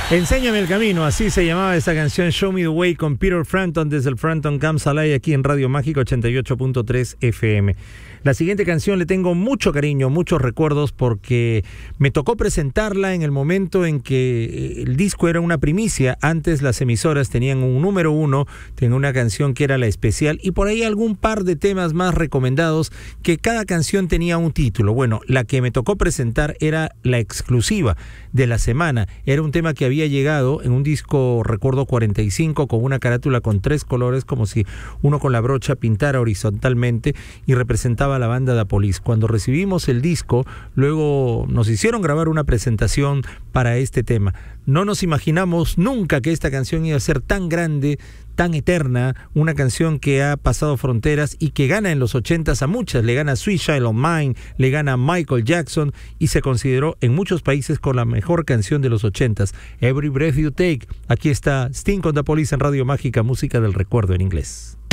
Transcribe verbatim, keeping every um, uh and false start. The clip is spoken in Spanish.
Enséñame el camino, así se llamaba esta canción, Show Me the Way, con Peter Frampton desde el Frampton Camp Salai, aquí en Radio Mágica ochenta y ocho punto tres F M. La siguiente canción le tengo mucho cariño, muchos recuerdos, porque me tocó presentarla en el momento en que el disco era una primicia. Antes las emisoras tenían un número uno, tenían una canción que era la especial y por ahí algún par de temas más recomendados, que cada canción tenía un título. Bueno, la que me tocó presentar era la exclusiva de la semana. Era un tema que había llegado en un disco, recuerdo, cuarenta y cinco, con una carátula con tres colores, como si uno con la brocha pintara horizontalmente, y representaba a la banda Da Police. Cuando recibimos el disco, luego nos hicieron grabar una presentación para este tema. No nos imaginamos nunca que esta canción iba a ser tan grande, tan eterna, una canción que ha pasado fronteras y que gana en los ochentas a muchas. Le gana Sweet Child O' Mine, le gana Michael Jackson y se consideró en muchos países con la mejor canción de los ochentas. Every Breath You Take. Aquí está Sting con Da Police en Radio Mágica, música del recuerdo en inglés.